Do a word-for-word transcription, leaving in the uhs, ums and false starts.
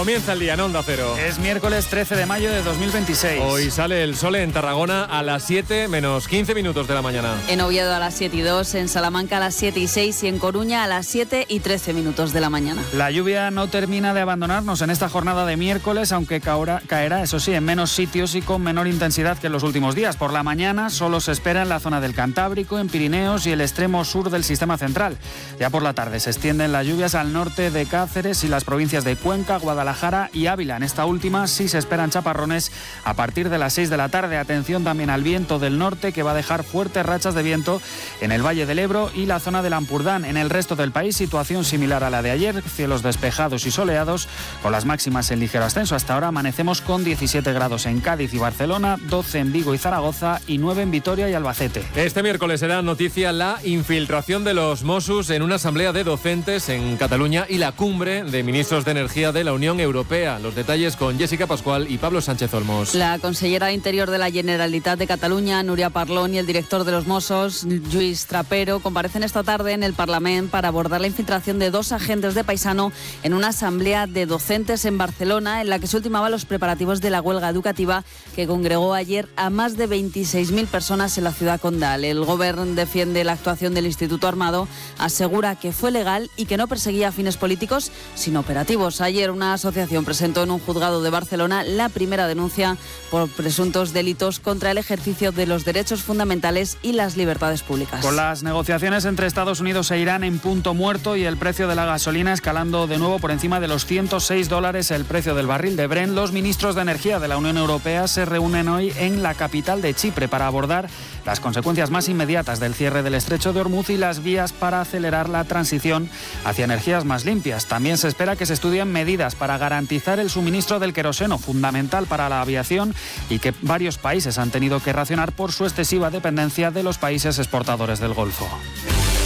Comienza el día en Onda Cero. Es miércoles trece de mayo de dos mil veintiséis. Hoy sale el sol en Tarragona a las siete menos quince minutos de la mañana. En Oviedo a las siete y dos, en Salamanca a las siete y seis y en Coruña a las siete y trece minutos de la mañana. La lluvia no termina de abandonarnos en esta jornada de miércoles, aunque caerá, caerá, eso sí, en menos sitios y con menor intensidad que en los últimos días. Por la mañana solo se espera en la zona del Cantábrico, en Pirineos y el extremo sur del sistema central. Ya por la tarde se extienden las lluvias al norte de Cáceres y las provincias de Cuenca, Guadalajara y Ávila. En esta última sí se esperan chaparrones a partir de las seis de la tarde. Atención también al viento del norte, que va a dejar fuertes rachas de viento en el Valle del Ebro y la zona del Ampurdán. En el resto del país, situación similar a la de ayer, cielos despejados y soleados, con las máximas en ligero ascenso. Hasta ahora amanecemos con diecisiete grados en Cádiz y Barcelona, doce en Vigo y Zaragoza y nueve en Vitoria y Albacete. Este miércoles será noticia la infiltración de los Mossos en una asamblea de docentes en Cataluña y la cumbre de ministros de Energía de la Unión Europea. Los detalles con Jessica Pascual y Pablo Sánchez Olmos. La consellera de Interior de la Generalitat de Cataluña, Núria Parlon, y el director de los Mossos, Lluís Trapero, comparecen esta tarde en el Parlamento para abordar la infiltración de dos agentes de Paisano en una asamblea de docentes en Barcelona, en la que se ultimaban los preparativos de la huelga educativa que congregó ayer a más de veintiséis mil personas en la ciudad condal. El Gobierno defiende la actuación del Instituto Armado, asegura que fue legal y que no perseguía fines políticos, sino operativos. Ayer una asociación presentó en un juzgado de Barcelona la primera denuncia por presuntos delitos contra el ejercicio de los derechos fundamentales y las libertades públicas. Con las negociaciones entre Estados Unidos e Irán en punto muerto y el precio de la gasolina escalando de nuevo por encima de los ciento seis dólares el precio del barril de Brent, los ministros de Energía de la Unión Europea se reúnen hoy en la capital de Chipre para abordar las consecuencias más inmediatas del cierre del estrecho de Hormuz y las vías para acelerar la transición hacia energías más limpias. También se espera que se estudien medidas para garantizar el suministro del queroseno, fundamental para la aviación y que varios países han tenido que racionar por su excesiva dependencia de los países exportadores del Golfo.